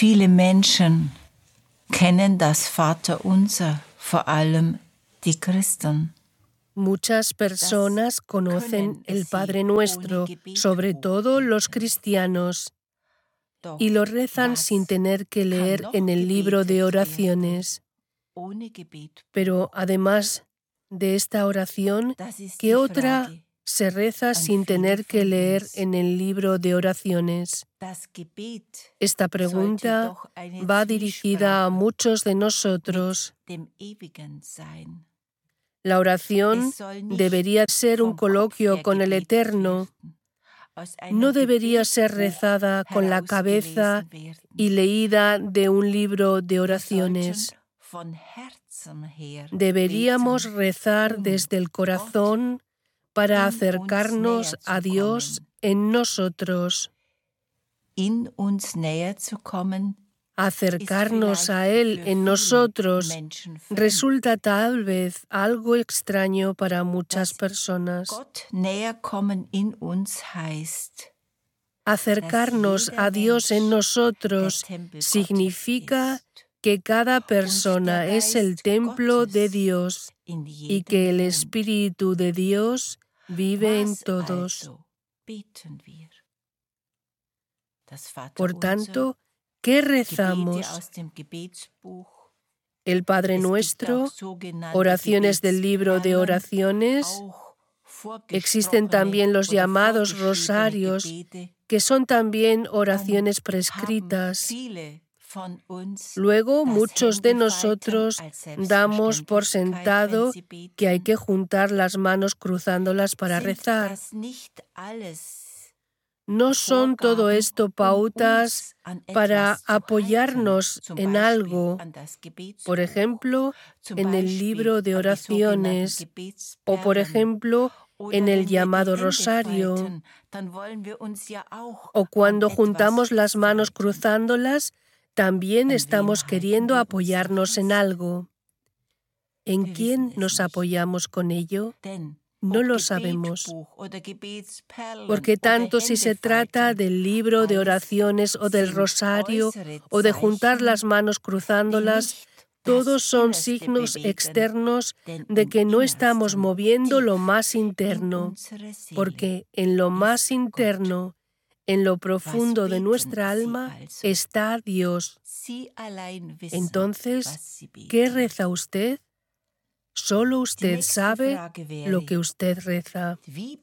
Viele Menschen kennen das Vaterunser, vor allem die Christen. Muchas personas conocen el Padre Nuestro, sobre todo los cristianos, y lo rezan sin tener que leer en el libro de oraciones. Pero además de esta oración, ¿qué otra se reza sin tener que leer en el libro de oraciones? Esta pregunta va dirigida a muchos de nosotros. La oración debería ser un coloquio con el Eterno. No debería ser rezada con la cabeza y leída de un libro de oraciones. Deberíamos rezar desde el corazón para acercarnos a Dios en nosotros. Acercarnos a Él en nosotros resulta tal vez algo extraño para muchas personas. Acercarnos a Dios en nosotros significa que cada persona es el templo de Dios y que el Espíritu de Dios vive en todos. Por tanto, ¿qué rezamos? El Padre Nuestro, oraciones del libro de oraciones. Existen también los llamados rosarios, que son también oraciones prescritas. Luego, muchos de nosotros damos por sentado que hay que juntar las manos cruzándolas para rezar. No son todo esto pautas para apoyarnos en algo, por ejemplo, en el libro de oraciones, o por ejemplo, en el llamado rosario, o cuando juntamos las manos cruzándolas, también estamos queriendo apoyarnos en algo. ¿En quién nos apoyamos con ello? No lo sabemos, porque tanto si se trata del libro de oraciones o del rosario o de juntar las manos cruzándolas, todos son signos externos de que no estamos moviendo lo más interno, porque en lo más interno, en lo profundo de nuestra alma, está Dios. Entonces, ¿qué reza usted? Solo usted sabe lo que usted reza.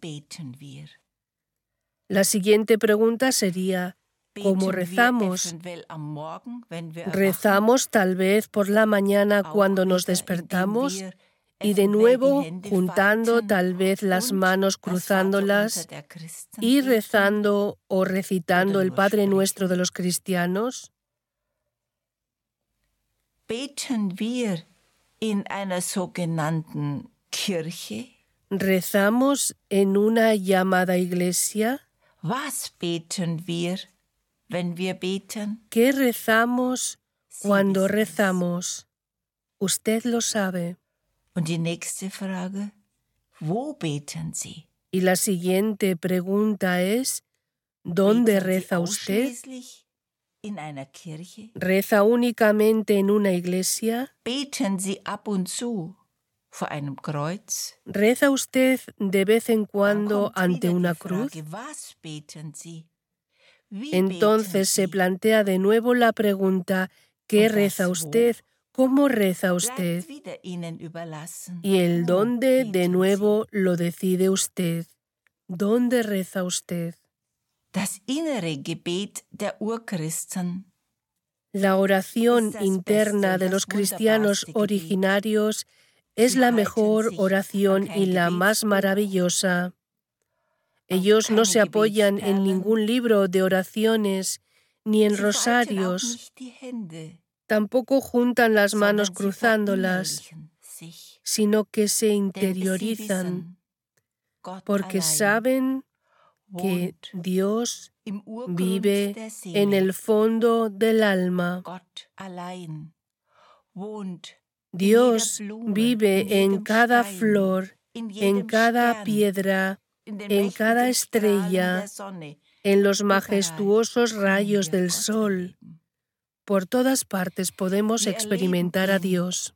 La siguiente pregunta sería, ¿cómo rezamos? ¿Rezamos tal vez por la mañana cuando nos despertamos y de nuevo juntando tal vez las manos cruzándolas y rezando o recitando el Padre Nuestro de los cristianos? In einer sogenannten Kirche? ¿Rezamos en una llamada iglesia? Was beten wir, wenn wir beten? ¿Qué rezamos cuando rezamos? Usted lo sabe. Und die nächste Frage, wo beten Sie? Y la siguiente pregunta es, ¿dónde reza usted? In einer Kirche? ¿Reza únicamente en una iglesia? Beten Sie ab und zu vor einem Kreuz? ¿Reza usted de vez en cuando ante una cruz? Was beten Sie? Entonces se plantea de nuevo la pregunta, ¿qué reza usted? ¿Cómo reza usted? Y el dónde de nuevo lo decide usted. ¿Dónde reza usted? Das innere Gebet der Urchristen. La oración interna de los cristianos originarios es la mejor oración y la más maravillosa. Ellos no se apoyan en ningún libro de oraciones ni en rosarios. Tampoco juntan las manos cruzándolas, sino que se interiorizan, porque saben que Dios vive en el fondo del alma. Dios vive en cada flor, en cada piedra, en cada estrella, en los majestuosos rayos del sol. por todas partes podemos experimentar a Dios.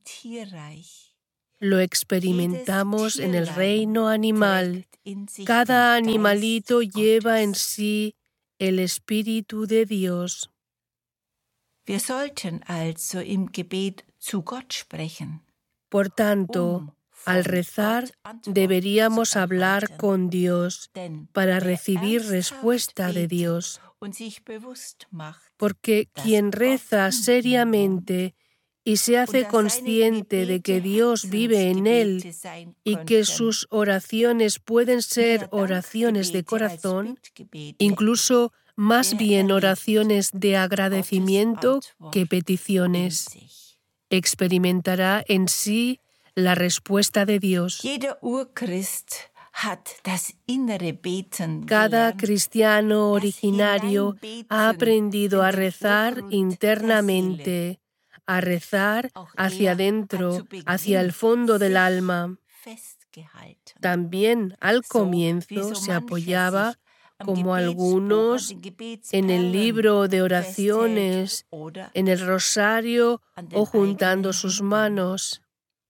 Lo experimentamos en el reino animal. Cada animalito lleva en sí el Espíritu de Dios. Wir sollten also im Gebet zu Gott sprechen. Por tanto, al rezar deberíamos hablar con Dios para recibir respuesta de Dios. Porque quien reza seriamente y se hace consciente de que Dios vive en él y que sus oraciones pueden ser oraciones de corazón, incluso más bien oraciones de agradecimiento que peticiones, experimentará en sí la respuesta de Dios. Cada cristiano originario ha aprendido a rezar internamente, a rezar hacia adentro, hacia el fondo del alma. También al comienzo se apoyaba, como algunos, en el libro de oraciones, en el rosario o juntando sus manos.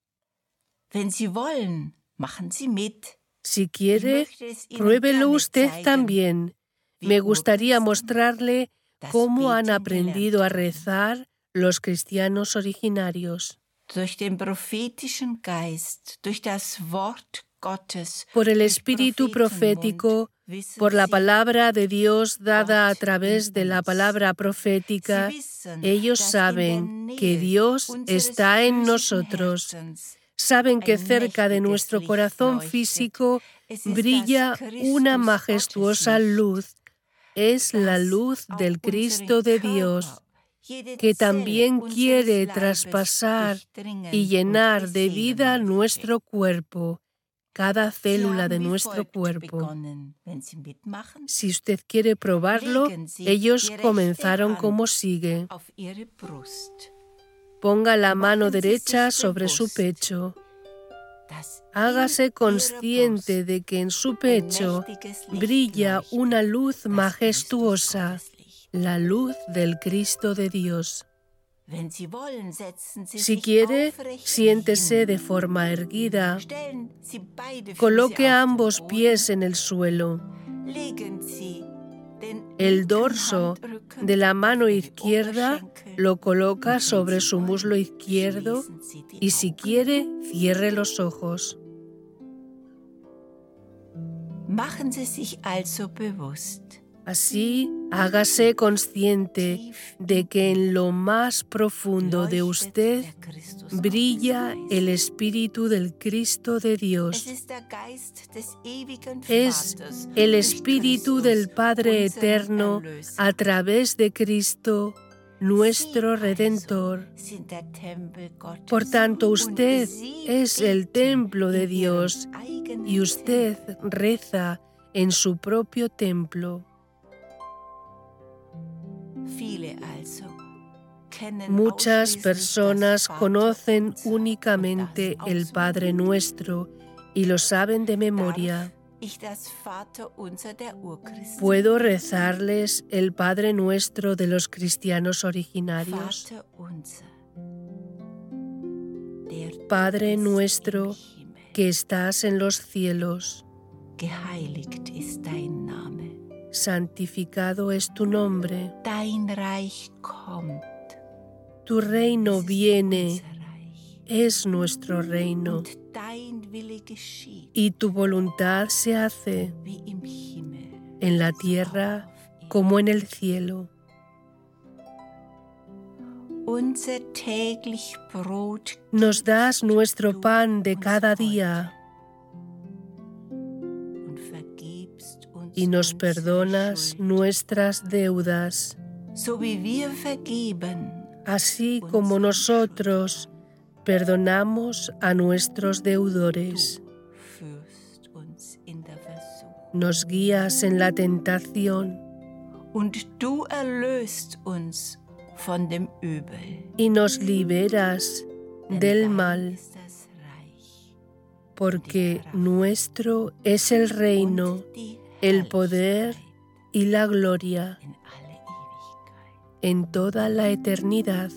Si quiere, pruébelo usted también. Me gustaría mostrarle cómo han aprendido a rezar los cristianos originarios. Por el Espíritu profético, por la palabra de Dios dada a través de la palabra profética, ellos saben que Dios está en nosotros. Saben que cerca de nuestro corazón físico brilla una majestuosa luz. Es la luz del Cristo de Dios, que también quiere traspasar y llenar de vida nuestro cuerpo, cada célula de nuestro cuerpo. Si usted quiere probarlo, ellos comenzaron como sigue. Ponga la mano derecha sobre su pecho. Hágase consciente de que en su pecho brilla una luz majestuosa, la luz del Cristo de Dios. Si quiere, siéntese de forma erguida. Coloque ambos pies en el suelo. El dorso de la mano izquierda lo coloca sobre su muslo izquierdo y, si quiere, cierre los ojos. Machen Sie sich also bewusst. Así, hágase consciente de que en lo más profundo de usted brilla el Espíritu del Cristo de Dios. Es el Espíritu del Padre Eterno a través de Cristo, nuestro Redentor. Por tanto, usted es el templo de Dios y usted reza en su propio templo. Muchas personas conocen únicamente el Padre Nuestro y lo saben de memoria. ¿Puedo rezarles el Padre Nuestro de los cristianos originarios? Padre nuestro que estás en los cielos, santificado es tu nombre. Tu reino viene, es nuestro reino, y tu voluntad se hace en la tierra como en el cielo. Nos das nuestro pan de cada día y nos perdonas nuestras deudas, así como nosotros perdonamos a nuestros deudores. Nos guías en la tentación y nos liberas del mal, porque nuestro es el reino, el poder y la gloria en toda la eternidad.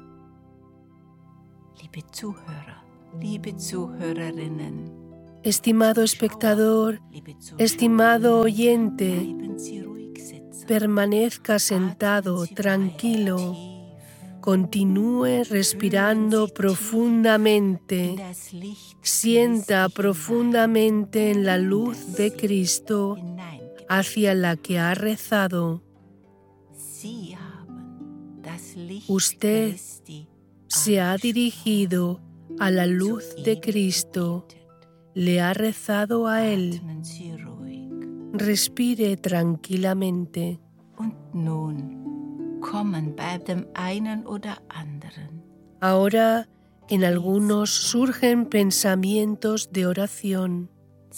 Liebe Zuhörer, liebe Zuhörerinnen, estimado espectador, estimado oyente, bleiben Sie ruhig sitzen. permanezca sentado, tranquilo. Continúe respirando profundamente. Sienta profundamente en la luz de Cristo hacia la que ha rezado. Usted se ha dirigido a la luz de Cristo. Le ha rezado a Él. Respire tranquilamente. Ahora, en algunos surgen pensamientos de oración.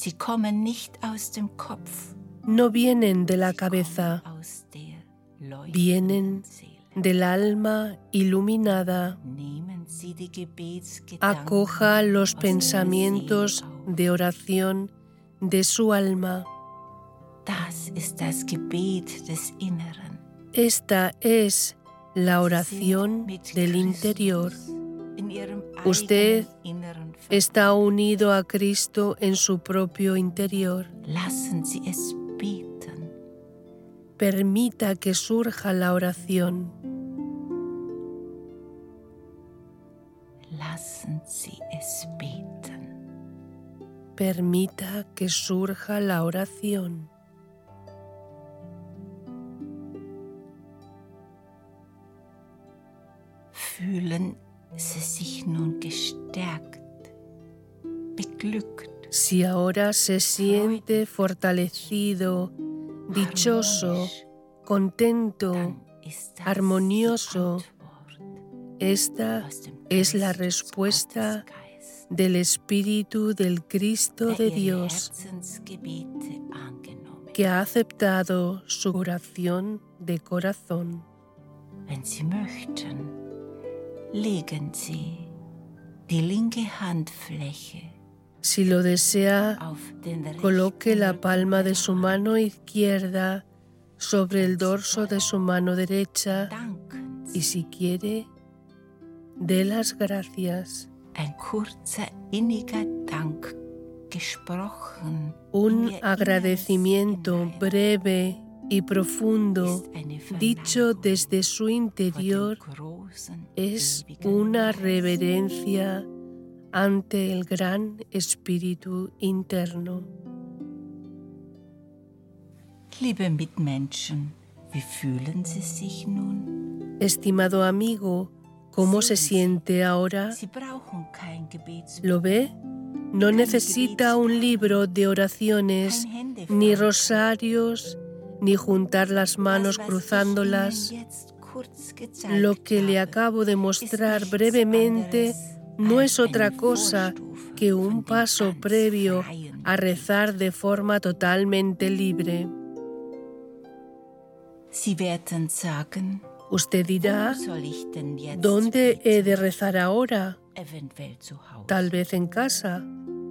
No vienen de la cabeza, vienen del alma iluminada. Acoja los pensamientos de oración de su alma. Esta es la oración del interior. Usted está unido a Cristo en su propio interior. Permita que surja la oración. Permita que surja la oración. Fühlen Sie sich nun gestärkt, beglückt. Si ahora se siente fortalecido, dichoso, contento, armonioso, esta es la respuesta del Espíritu del Cristo de Dios, que ha aceptado su oración de corazón. Wenn Sie möchten, legen Sie die linke Handfläche Si lo desea, coloque la palma de su mano izquierda sobre el dorso de su mano derecha y si quiere, dé las gracias. Ein kurzer, inniger Dank gesprochen. Un agradecimiento breve y profundo, dicho desde su interior, es una reverencia ante el gran Espíritu interno. Liebe Mitmenschen, wie fühlen Sie sich nun? Estimado amigo, ¿cómo se siente ahora? Sie brauchen kein Gebetsbuch. ¿Lo ve? No necesita un libro de oraciones, ni rosarios, ni juntar las manos cruzándolas. Lo que le acabo de mostrar brevemente no es otra cosa que un paso previo a rezar de forma totalmente libre. Sie werden sagen, Usted dirá, wo soll ich denn jetzt ¿dónde he de rezar ahora? eventuell zu Hause? Tal vez en casa.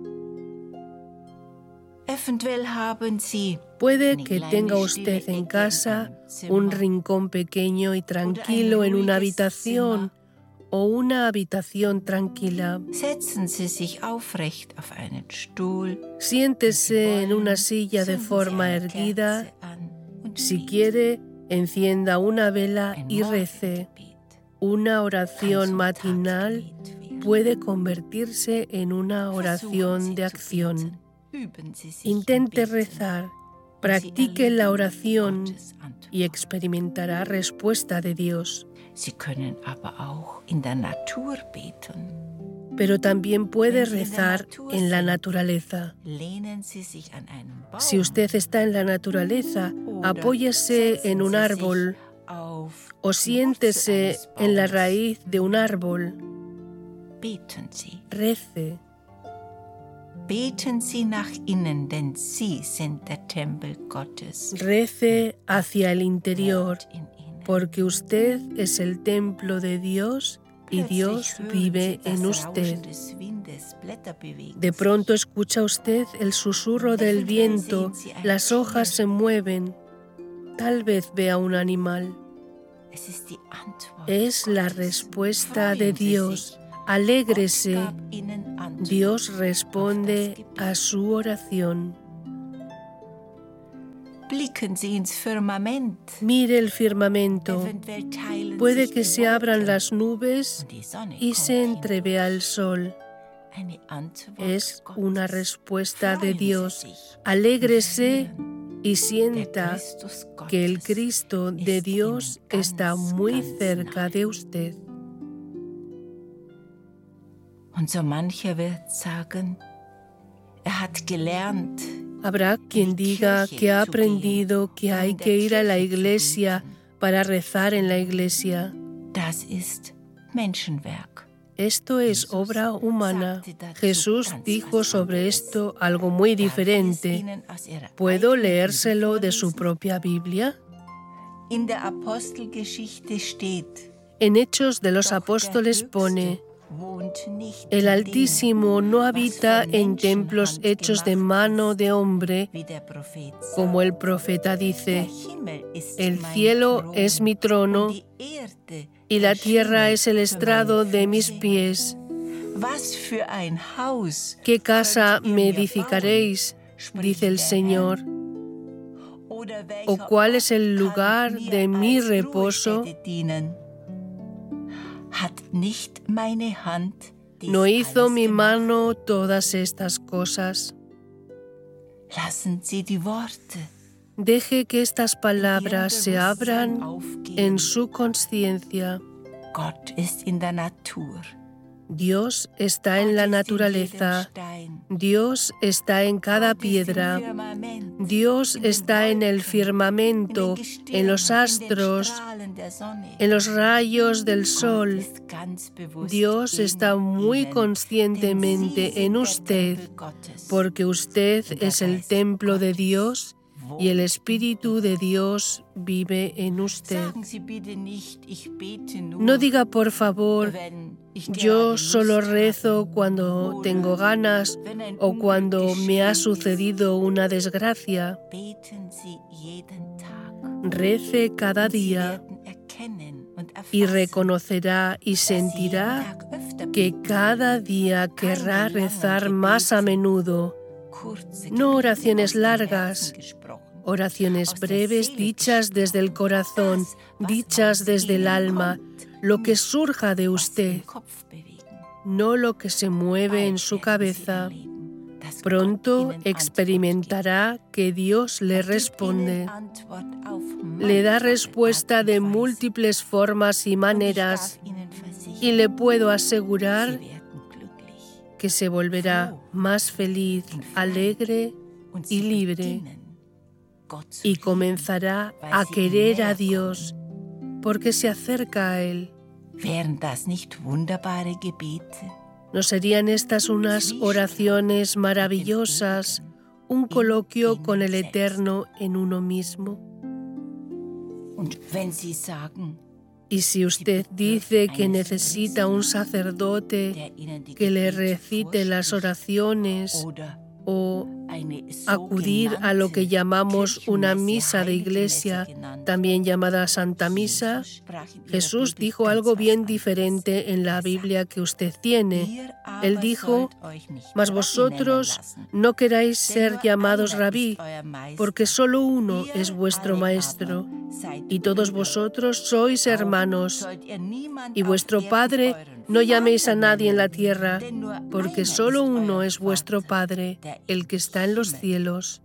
Eventuell haben Sie Puede que tenga usted en casa un rincón pequeño y tranquilo en una habitación o una habitación tranquila. Setzen Sie sich aufrecht auf einen Stuhl. Siéntese en una silla de forma erguida. Si quiere, encienda una vela y rece. Una oración matinal puede convertirse en una oración de acción. Intente rezar, practique la oración y experimentará respuesta de Dios. Sie können aber auch in der Natur beten. Pero también puede rezar en la naturaleza. Lehnen Sie sich an einen Baum Si usted está en la naturaleza, apóyese en un árbol auf o siéntese en la raíz de un árbol. Beten Sie. Rece. Beten Sie nach innen, denn Sie sind der Tempel Gottes. Rece hacia el interior, In Ihnen. porque usted es el templo de Dios y Dios vive en usted. De pronto escucha usted el susurro del viento, las hojas se mueven, tal vez vea un animal. Es la respuesta de Dios. Alégrese. Dios responde a su oración. Mire el firmamento. Puede que se abran las nubes y se entrevea el sol. Es una respuesta de Dios. Alégrese y sienta que el Cristo de Dios está muy cerca de usted. Habrá quien diga que ha aprendido que hay que ir a la iglesia para rezar en la iglesia. Esto es obra humana. Jesús dijo sobre esto algo muy diferente. ¿Puedo leérselo de su propia Biblia? En Hechos de los Apóstoles pone: el Altísimo no habita en templos hechos de mano de hombre, como el profeta dice: el cielo es mi trono y la tierra es el estrado de mis pies. ¿Qué casa me edificaréis?, dice el Señor. ¿O cuál es el lugar de mi reposo? ¿No hizo mi mano todas estas cosas? Deje que estas palabras se abran en su conciencia. Dios está en la naturaleza. Dios está en cada piedra. Dios está en el firmamento, en los astros, en los rayos del sol. Dios está muy conscientemente en usted, porque usted es el templo de Dios y el Espíritu de Dios vive en usted. No diga, por favor, yo solo rezo cuando tengo ganas o cuando me ha sucedido una desgracia. Rece cada día y reconocerá y sentirá que cada día querrá rezar más a menudo. No oraciones largas, oraciones breves dichas desde el corazón, dichas desde el alma, lo que surja de usted, no lo que se mueve en su cabeza. Pronto experimentará que Dios le responde. Le da respuesta de múltiples formas y maneras, y le puedo asegurar que se volverá más feliz, alegre y libre, y comenzará a querer a Dios porque se acerca a Él. ¿No serían estas unas oraciones maravillosas, un coloquio con el Eterno en uno mismo? Y si usted dice que necesita un sacerdote que le recite las oraciones o acudir a lo que llamamos una misa de iglesia, también llamada Santa Misa, Jesús dijo algo bien diferente en la Biblia que usted tiene. Él dijo: mas vosotros no queráis ser llamados rabí, porque solo uno es vuestro maestro, y todos vosotros sois hermanos. Y vuestro Padre, no llaméis a nadie en la tierra, porque solo uno es vuestro Padre, el que está en los cielos.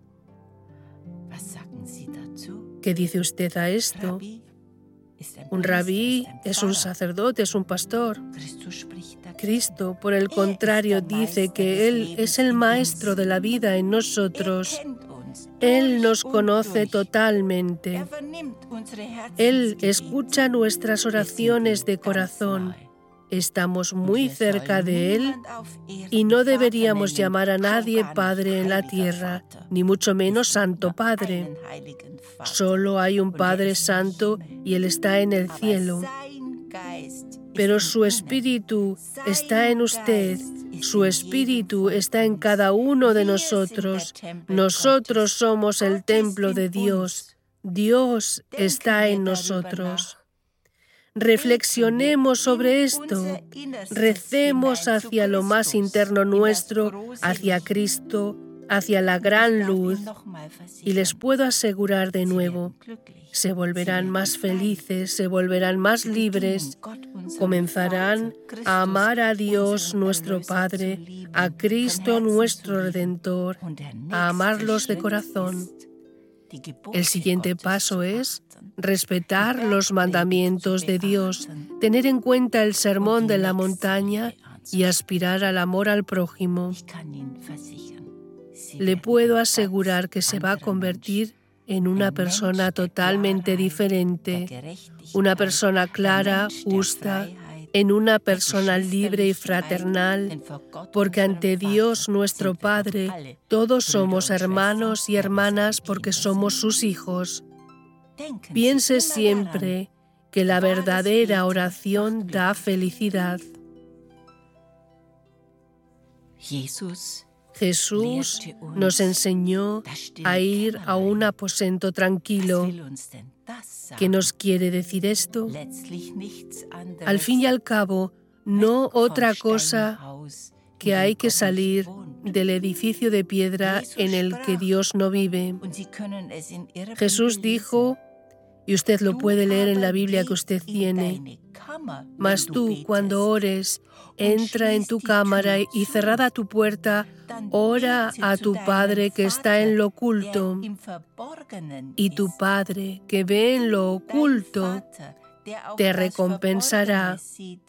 ¿Qué dice usted a esto? Un rabí es un sacerdote, es un pastor. Cristo, por el contrario, dice que Él es el maestro de la vida en nosotros. Él nos conoce totalmente. Él escucha nuestras oraciones de corazón. Estamos muy cerca de Él y no deberíamos llamar a nadie Padre en la tierra, ni mucho menos Santo Padre. Solo hay un Padre Santo y Él está en el cielo. Pero su Espíritu está en usted, su Espíritu está en cada uno de nosotros. Nosotros somos el templo de Dios. Dios está en nosotros. Reflexionemos sobre esto, recemos hacia lo más interno nuestro, hacia Cristo, hacia la gran luz, y les puedo asegurar de nuevo, se volverán más felices, se volverán más libres, comenzarán a amar a Dios nuestro Padre, a Cristo nuestro Redentor, a amarlos de corazón. El siguiente paso es respetar los mandamientos de Dios, tener en cuenta el sermón de la montaña y aspirar al amor al prójimo. Le puedo asegurar que se va a convertir en una persona totalmente diferente, una persona clara, justa, en una persona libre y fraternal, porque ante Dios nuestro Padre todos somos hermanos y hermanas porque somos sus hijos. Piense siempre que la verdadera oración da felicidad. Jesús nos enseñó a ir a un aposento tranquilo. ¿Qué nos quiere decir esto? Al fin y al cabo, no otra cosa que hay que salir del edificio de piedra en el que Dios no vive. Jesús dijo, y usted lo puede leer en la Biblia que usted tiene, mas tú, cuando ores, entra en tu cámara y cerrada tu puerta, ora a tu Padre que está en lo oculto, y tu Padre que ve en lo oculto te recompensará.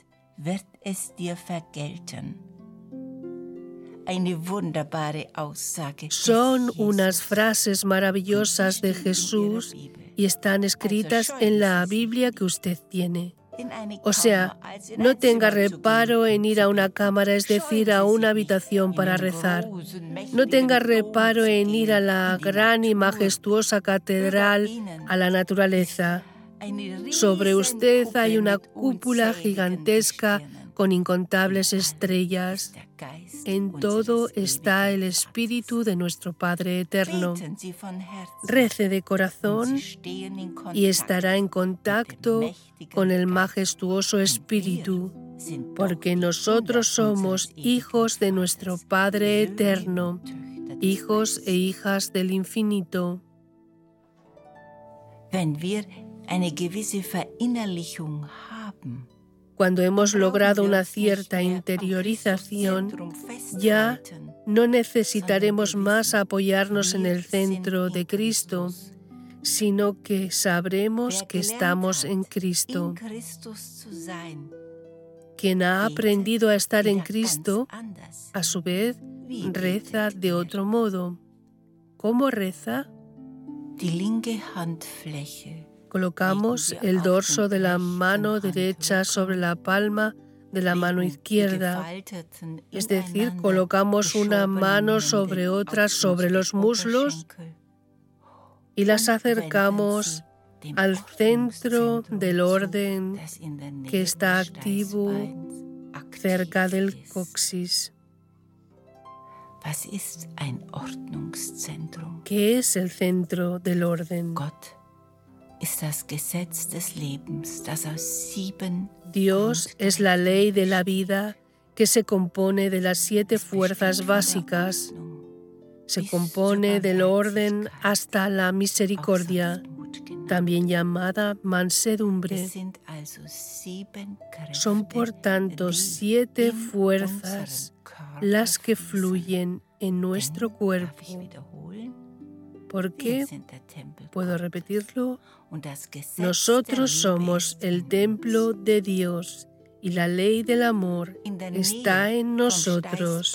Son unas frases maravillosas de Jesús y están escritas en la Biblia que usted tiene. O sea, no tenga reparo en ir a una cámara, es decir, a una habitación para rezar. No tenga reparo en ir a la gran y majestuosa catedral, a la naturaleza. Sobre usted hay una cúpula gigantesca con incontables estrellas. En todo está el Espíritu de nuestro Padre Eterno. Rece de corazón y estará en contacto con el majestuoso Espíritu, porque nosotros somos hijos de nuestro Padre Eterno, hijos e hijas del infinito. Cuando hemos logrado una cierta interiorización, ya no necesitaremos más apoyarnos en el centro de Cristo, sino que sabremos que estamos en Cristo. Quien ha aprendido a estar en Cristo, a su vez, reza de otro modo. ¿Cómo reza? Colocamos el dorso de la mano derecha sobre la palma de la mano izquierda, es decir, colocamos una mano sobre otra sobre los muslos y las acercamos al centro del orden que está activo cerca del coxis. ¿Qué es el centro del orden? Dios es la ley de la vida que se compone de las 7 fuerzas básicas. Se compone del orden hasta la misericordia, también llamada mansedumbre. Son por tanto 7 fuerzas las que fluyen en nuestro cuerpo. ¿Por qué? ¿Puedo repetirlo? Nosotros somos el templo de Dios y la ley del amor está en nosotros.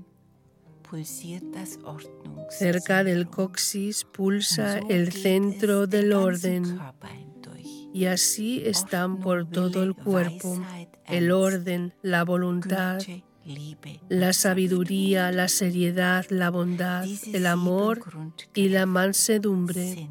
Cerca del coxis pulsa el centro del orden y así están por todo el cuerpo el orden, la voluntad, la sabiduría, la seriedad, la bondad, el amor y la mansedumbre.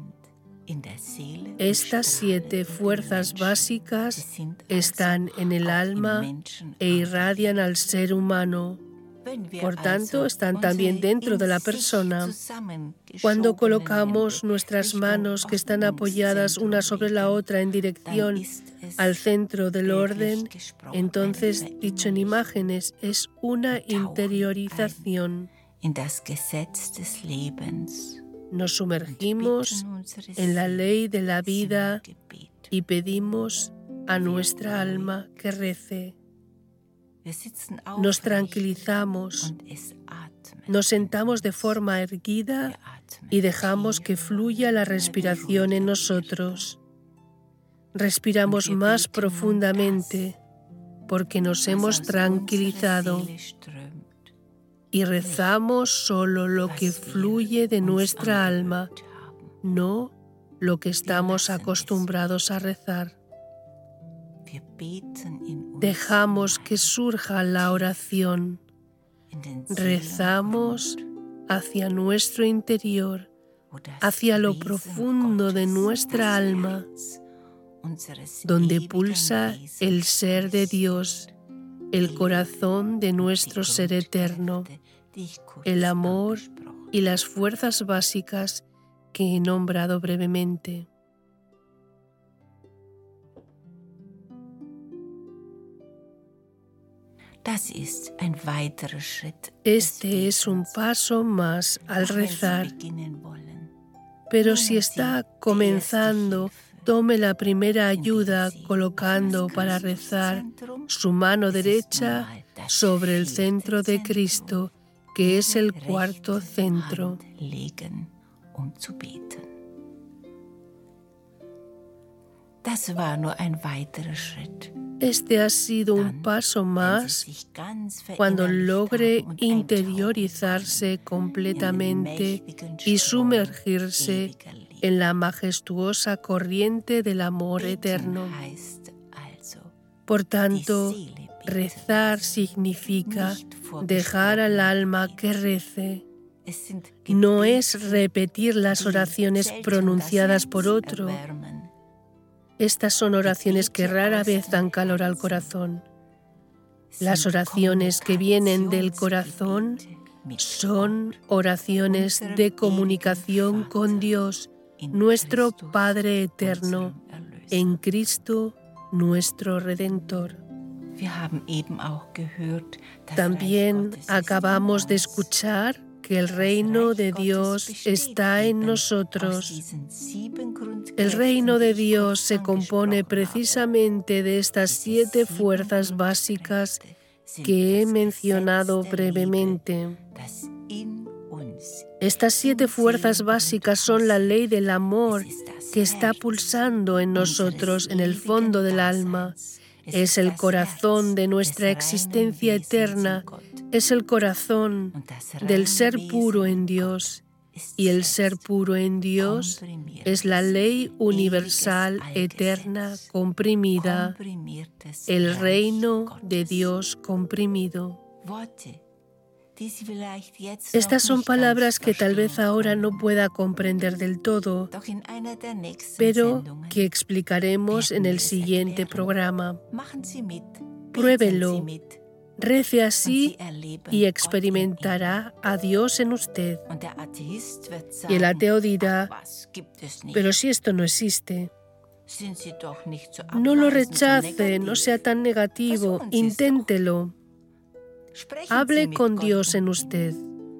Estas 7 fuerzas básicas están en el alma e irradian al ser humano. Por tanto, están también dentro de la persona. Cuando colocamos nuestras manos que están apoyadas una sobre la otra en dirección al centro del orden, entonces, dicho en imágenes, es una interiorización. Nos sumergimos en la ley de la vida y pedimos a nuestra alma que rece. Nos tranquilizamos, nos sentamos de forma erguida y dejamos que fluya la respiración en nosotros. Respiramos más profundamente porque nos hemos tranquilizado y rezamos solo lo que fluye de nuestra alma, no lo que estamos acostumbrados a rezar. Dejamos que surja la oración. Rezamos hacia nuestro interior, hacia lo profundo de nuestra alma, donde pulsa el ser de Dios, el corazón de nuestro ser eterno, el amor y las fuerzas básicas que he nombrado brevemente. Este es un paso más al rezar. Pero si está comenzando, tome la primera ayuda colocando para rezar su mano derecha sobre el centro de Cristo, que es el cuarto centro. Este ha sido un paso más cuando logre interiorizarse completamente y sumergirse en la majestuosa corriente del amor eterno. Por tanto, rezar significa dejar al alma que rece. No es repetir las oraciones pronunciadas por otro. Estas son oraciones que rara vez dan calor al corazón. Las oraciones que vienen del corazón son oraciones de comunicación con Dios, nuestro Padre eterno, en Cristo, nuestro Redentor. También acabamos de escuchar que el reino de Dios está en nosotros. El reino de Dios se compone precisamente de estas 7 fuerzas básicas que he mencionado brevemente. Estas 7 fuerzas básicas son la ley del amor que está pulsando en nosotros en el fondo del alma. Es el corazón de nuestra existencia eterna, es el corazón del ser puro en Dios. Y el ser puro en Dios es la ley universal eterna comprimida, el reino de Dios comprimido. Estas son palabras que tal vez ahora no pueda comprender del todo, pero que explicaremos en el siguiente programa. Pruébelo, rece así y experimentará a Dios en usted. Y el ateo dirá, pero si esto no existe. No lo rechace, no sea tan negativo, inténtelo. Hable con Dios en usted.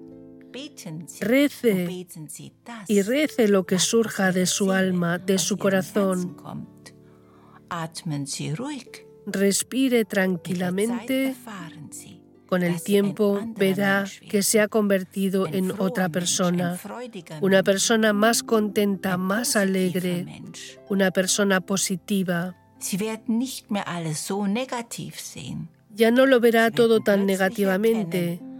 Rece y rece lo que surja de su alma, de su corazón. Respire tranquilamente. Con el tiempo verá que se ha convertido en otra persona, una persona más contenta, más alegre, una persona positiva. Ya no lo verá todo tan negativamente.